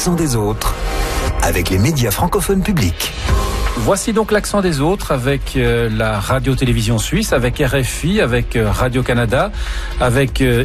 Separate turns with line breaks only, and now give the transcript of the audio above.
l'accent des autres avec les médias francophones publics.
Voici donc l'accent des autres avec la radio-télévision suisse, avec RFI, avec Radio-Canada, avec